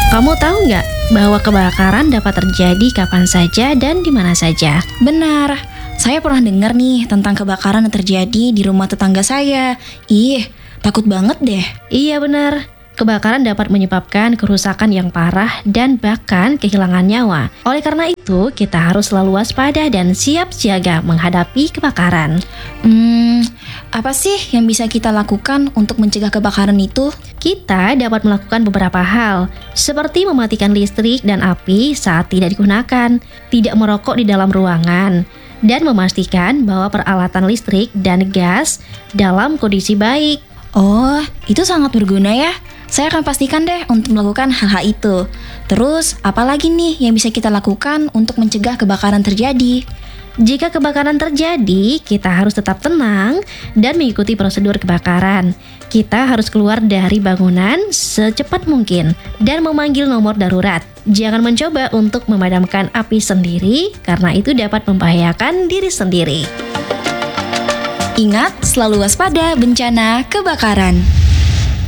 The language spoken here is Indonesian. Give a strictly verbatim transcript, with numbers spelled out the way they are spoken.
Kamu tahu nggak bahwa kebakaran dapat terjadi kapan saja dan di mana saja? Benar, saya pernah dengar nih tentang kebakaran yang terjadi di rumah tetangga saya. Ih, takut banget deh. Iya benar, kebakaran dapat menyebabkan kerusakan yang parah dan bahkan kehilangan nyawa. Oleh karena itu, kita harus selalu waspada dan siap siaga menghadapi kebakaran. Hmm, apa sih yang bisa kita lakukan untuk mencegah kebakaran itu? Kita dapat melakukan beberapa hal, seperti mematikan listrik dan api saat tidak digunakan, tidak merokok di dalam ruangan, dan memastikan bahwa peralatan listrik dan gas dalam kondisi baik. Oh, itu sangat berguna ya. Saya akan pastikan deh untuk melakukan hal-hal itu. Terus, apa lagi nih yang bisa kita lakukan untuk mencegah kebakaran terjadi? Jika kebakaran terjadi, kita harus tetap tenang dan mengikuti prosedur kebakaran. Kita harus keluar dari bangunan secepat mungkin dan memanggil nomor darurat. Jangan mencoba untuk memadamkan api sendiri karena itu dapat membahayakan diri sendiri. Ingat, selalu waspada bencana kebakaran.